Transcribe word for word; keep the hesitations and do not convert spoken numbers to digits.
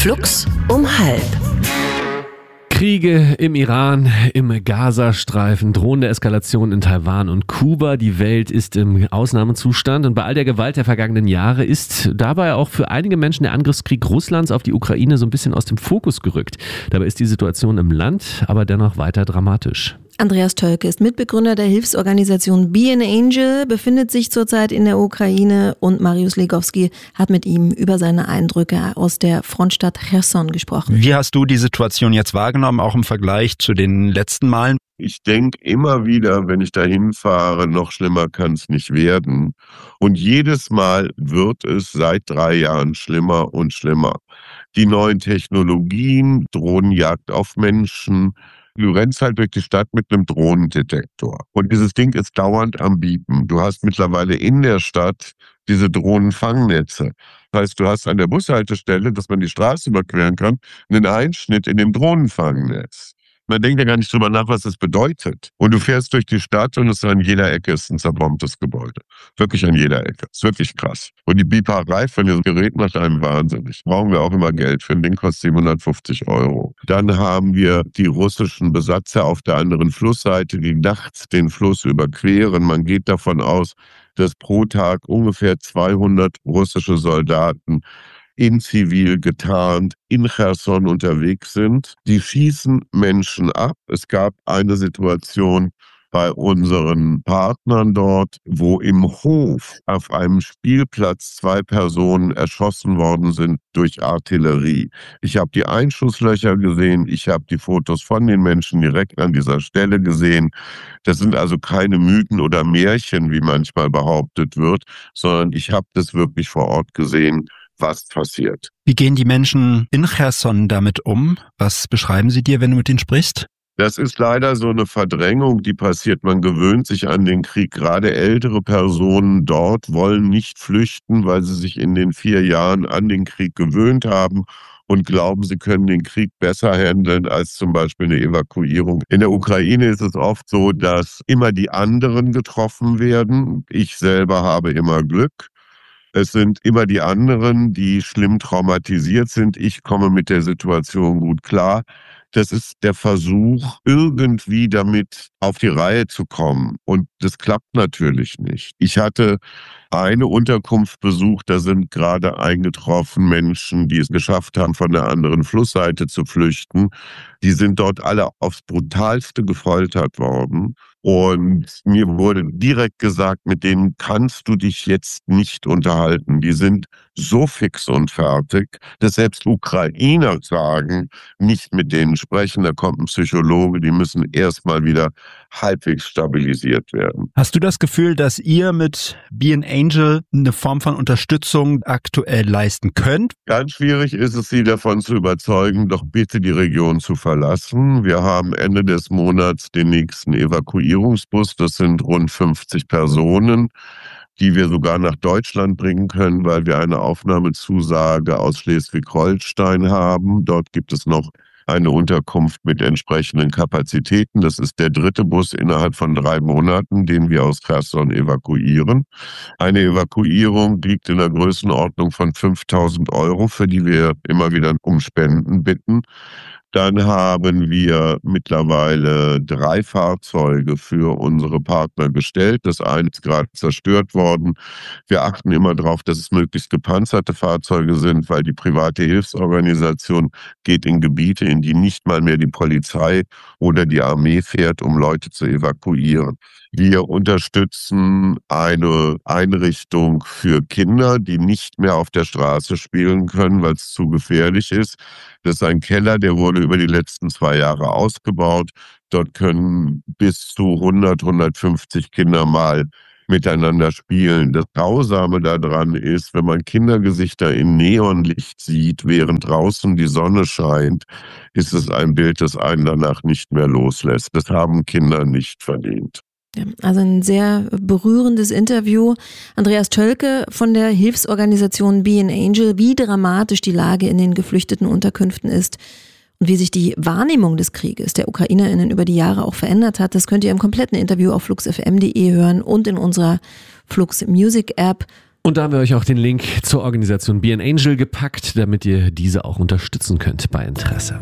Flux um halb. Kriege im Iran, im Gazastreifen, drohende Eskalation in Taiwan und Kuba. Die Welt ist im Ausnahmezustand und bei all der Gewalt der vergangenen Jahre ist dabei auch für einige Menschen der Angriffskrieg Russlands auf die Ukraine so ein bisschen aus dem Fokus gerückt. Dabei ist die Situation im Land aber dennoch weiter dramatisch. Andreas Tölke ist Mitbegründer der Hilfsorganisation Be an Angel, befindet sich zurzeit in der Ukraine und Mariusz Legowski hat mit ihm über seine Eindrücke aus der Frontstadt Cherson gesprochen. Wie hast du die Situation jetzt wahrgenommen, auch im Vergleich zu den letzten Malen? Ich denke immer wieder, wenn ich dahin fahre, noch schlimmer kann es nicht werden. Und jedes Mal wird es seit drei Jahren schlimmer und schlimmer. Die neuen Technologien, Drohnenjagd auf Menschen. Du rennst halt durch die Stadt mit einem Drohnendetektor. Und dieses Ding ist dauernd am Biepen. Du hast mittlerweile in der Stadt diese Drohnenfangnetze. Das heißt, du hast an der Bushaltestelle, dass man die Straße überqueren kann, einen Einschnitt in dem Drohnenfangnetz. Man denkt ja gar nicht drüber nach, was das bedeutet. Und du fährst durch die Stadt und es an jeder Ecke ist ein zerbombtes Gebäude. Wirklich an jeder Ecke. Das ist wirklich krass. Und die Bieperei von diesem Gerät macht einem wahnsinnig. Brauchen wir auch immer Geld für. Ein Ding kostet siebenhundertfünfzig Euro. Dann haben wir die russischen Besatzer auf der anderen Flussseite, die nachts den Fluss überqueren. Man geht davon aus, dass pro Tag ungefähr zweihundert russische Soldaten in Zivil getarnt in Cherson unterwegs sind. Die schießen Menschen ab. Es gab eine Situation bei unseren Partnern dort, wo im Hof auf einem Spielplatz zwei Personen erschossen worden sind durch Artillerie. Ich habe die Einschusslöcher gesehen, ich habe die Fotos von den Menschen direkt an dieser Stelle gesehen. Das sind also keine Mythen oder Märchen, wie manchmal behauptet wird, sondern ich habe das wirklich vor Ort gesehen, was passiert. Wie gehen die Menschen in Cherson damit um? Was beschreiben sie dir, wenn du mit ihnen sprichst? Das ist leider so eine Verdrängung, die passiert. Man gewöhnt sich an den Krieg. Gerade ältere Personen dort wollen nicht flüchten, weil sie sich in den vier Jahren an den Krieg gewöhnt haben und glauben, sie können den Krieg besser handeln als zum Beispiel eine Evakuierung. In der Ukraine ist es oft so, dass immer die anderen getroffen werden. Ich selber habe immer Glück. Es sind immer die anderen, die schlimm traumatisiert sind. Ich komme mit der Situation gut klar. Das ist der Versuch, irgendwie damit auf die Reihe zu kommen. Und das klappt natürlich nicht. Ich hatte eine Unterkunft besucht, da sind gerade eingetroffen Menschen, die es geschafft haben, von der anderen Flussseite zu flüchten. Die sind dort alle aufs Brutalste gefoltert worden. Und mir wurde direkt gesagt, mit denen kannst du dich jetzt nicht unterhalten. Die sind so fix und fertig, dass selbst Ukrainer sagen, nicht mit denen sprechen. Da kommt ein Psychologe, die müssen erstmal wieder halbwegs stabilisiert werden. Hast du das Gefühl, dass ihr mit Be an Angel eine Form von Unterstützung aktuell leisten könnt? Ganz schwierig ist es, sie davon zu überzeugen, doch bitte die Region zu verlassen. Wir haben Ende des Monats den nächsten Evakuierungsbus. Das sind rund fünfzig Personen, die wir sogar nach Deutschland bringen können, weil wir eine Aufnahmezusage aus Schleswig-Holstein haben. Dort gibt es noch eine Unterkunft mit entsprechenden Kapazitäten. Das ist der dritte Bus innerhalb von drei Monaten, den wir aus Cherson evakuieren. Eine Evakuierung liegt in der Größenordnung von fünftausend Euro, für die wir immer wieder um Spenden bitten. Dann haben wir mittlerweile drei Fahrzeuge für unsere Partner gestellt. Das eine ist gerade zerstört worden. Wir achten immer darauf, dass es möglichst gepanzerte Fahrzeuge sind, weil die private Hilfsorganisation geht in Gebiete, in die nicht mal mehr die Polizei oder die Armee fährt, um Leute zu evakuieren. Wir unterstützen eine Einrichtung für Kinder, die nicht mehr auf der Straße spielen können, weil es zu gefährlich ist. Das ist ein Keller, der wurde über die letzten zwei Jahre ausgebaut. Dort können bis zu hundert, hundertfünfzig Kinder mal miteinander spielen. Das Grausame daran ist, wenn man Kindergesichter in Neonlicht sieht, während draußen die Sonne scheint, ist es ein Bild, das einen danach nicht mehr loslässt. Das haben Kinder nicht verdient. Ja, also ein sehr berührendes Interview. Andreas Tölke von der Hilfsorganisation Be an Angel, wie dramatisch die Lage in den geflüchteten Unterkünften ist und wie sich die Wahrnehmung des Krieges der UkrainerInnen über die Jahre auch verändert hat. Das könnt ihr im kompletten Interview auf flux f m punkt d e hören und in unserer Flux Music App. Und da haben wir euch auch den Link zur Organisation Be an Angel gepackt, damit ihr diese auch unterstützen könnt bei Interesse.